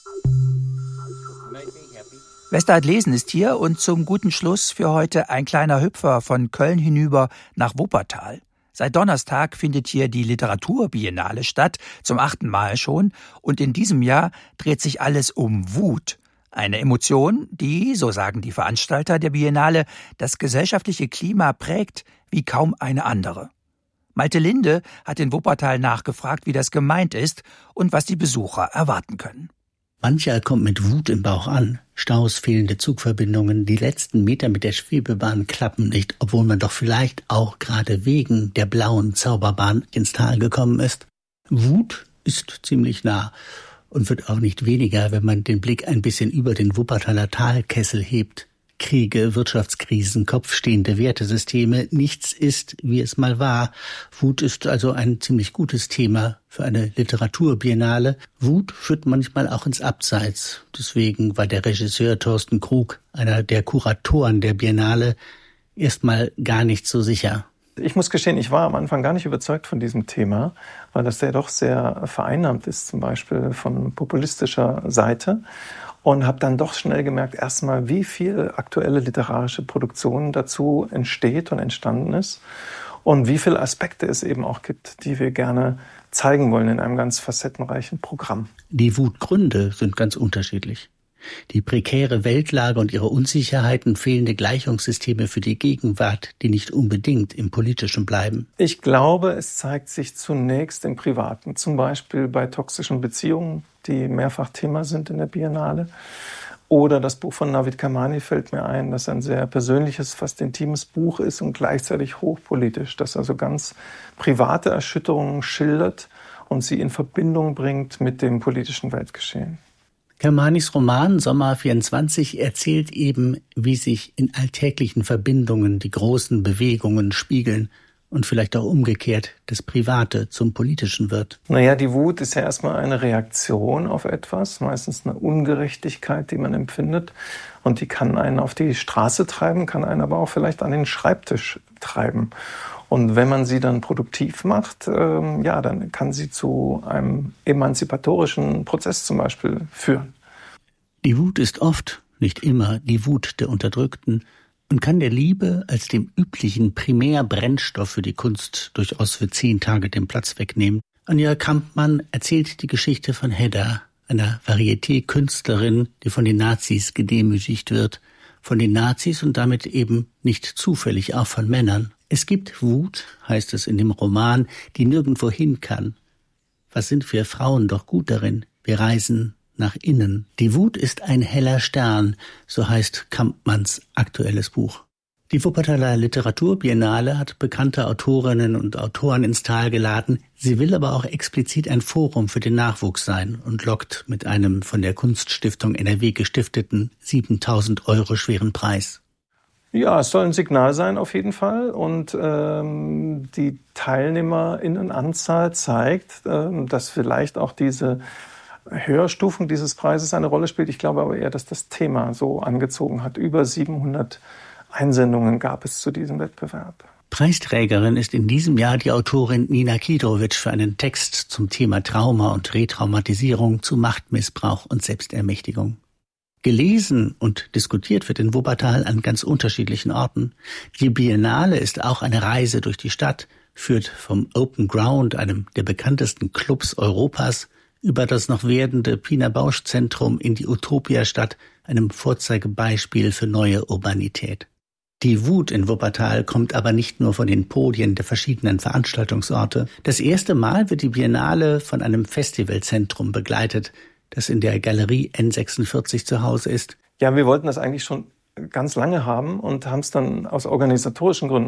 Westerhard Lesen ist hier und zum guten Schluss für heute ein kleiner Hüpfer von Köln hinüber nach Wuppertal. Seit Donnerstag findet hier die Literaturbiennale statt, zum 8. Mal schon. Und in diesem Jahr dreht sich alles um Wut. Eine Emotion, die, so sagen die Veranstalter der Biennale, das gesellschaftliche Klima prägt wie kaum eine andere. Malte Linde hat in Wuppertal nachgefragt, wie das gemeint ist und was die Besucher erwarten können. Mancher kommt mit Wut im Bauch an. Staus, fehlende Zugverbindungen, die letzten Meter mit der Schwebebahn klappen nicht, obwohl man doch vielleicht auch gerade wegen der blauen Zauberbahn ins Tal gekommen ist. Wut ist ziemlich nah und wird auch nicht weniger, wenn man den Blick ein bisschen über den Wuppertaler Talkessel hebt. Kriege, Wirtschaftskrisen, kopfstehende Wertesysteme, nichts ist, wie es mal war. Wut ist also ein ziemlich gutes Thema für eine Literaturbiennale. Wut führt manchmal auch ins Abseits. Deswegen war der Regisseur Thorsten Krug, einer der Kuratoren der Biennale, erstmal gar nicht so sicher. Ich muss gestehen, ich war am Anfang gar nicht überzeugt von diesem Thema, weil das ja doch sehr vereinnahmt ist, zum Beispiel von populistischer Seite. Und habe dann doch schnell gemerkt, erstmal, wie viel aktuelle literarische Produktion dazu entsteht und entstanden ist und wie viele Aspekte es eben auch gibt, die wir gerne zeigen wollen in einem ganz facettenreichen Programm. Die Wutgründe sind ganz unterschiedlich. Die prekäre Weltlage und ihre Unsicherheiten, fehlende Gleichungssysteme für die Gegenwart, die nicht unbedingt im Politischen bleiben. Ich glaube, es zeigt sich zunächst im Privaten, zum Beispiel bei toxischen Beziehungen, die mehrfach Thema sind in der Biennale. Oder das Buch von Navid Kermani fällt mir ein, das ein sehr persönliches, fast intimes Buch ist und gleichzeitig hochpolitisch, das also ganz private Erschütterungen schildert und sie in Verbindung bringt mit dem politischen Weltgeschehen. Kermanis Roman Sommer 24 erzählt eben, wie sich in alltäglichen Verbindungen die großen Bewegungen spiegeln und vielleicht auch umgekehrt das Private zum Politischen wird. Naja, die Wut ist ja erstmal eine Reaktion auf etwas, meistens eine Ungerechtigkeit, die man empfindet. Und die kann einen auf die Straße treiben, kann einen aber auch vielleicht an den Schreibtisch treiben. Und wenn man sie dann produktiv macht, dann kann sie zu einem emanzipatorischen Prozess zum Beispiel führen. Die Wut ist oft, nicht immer, die Wut der Unterdrückten und kann der Liebe als dem üblichen Primärbrennstoff für die Kunst durchaus für 10 Tage den Platz wegnehmen. Anja Kampmann erzählt die Geschichte von Hedda, einer Varieté-Künstlerin, die von den Nazis gedemütigt wird. Von den Nazis und damit eben nicht zufällig auch von Männern. Es gibt Wut, heißt es in dem Roman, die nirgendwo hin kann. Was sind wir Frauen doch gut darin? Wir reisen nach innen. Die Wut ist ein heller Stern, so heißt Kampmanns aktuelles Buch. Die Wuppertaler Literaturbiennale hat bekannte Autorinnen und Autoren ins Tal geladen. Sie will aber auch explizit ein Forum für den Nachwuchs sein und lockt mit einem von der Kunststiftung NRW gestifteten 7.000 € schweren Preis. Ja, es soll ein Signal sein auf jeden Fall und die TeilnehmerInnenanzahl zeigt, dass vielleicht auch diese Höherstufung dieses Preises eine Rolle spielt. Ich glaube aber eher, dass das Thema so angezogen hat. Über 700 Einsendungen gab es zu diesem Wettbewerb. Preisträgerin ist in diesem Jahr die Autorin Nina Kidrovic für einen Text zum Thema Trauma und Retraumatisierung zu Machtmissbrauch und Selbstermächtigung. Gelesen und diskutiert wird in Wuppertal an ganz unterschiedlichen Orten. Die Biennale ist auch eine Reise durch die Stadt, führt vom Open Ground, einem der bekanntesten Clubs Europas, über das noch werdende Pina Bausch Zentrum in die Utopia-Stadt, einem Vorzeigebeispiel für neue Urbanität. Die Wut in Wuppertal kommt aber nicht nur von den Podien der verschiedenen Veranstaltungsorte. Das erste Mal wird die Biennale von einem Festivalzentrum begleitet, das in der Galerie N46 zu Hause ist. Ja, wir wollten das eigentlich schon ganz lange haben und haben es dann aus organisatorischen Gründen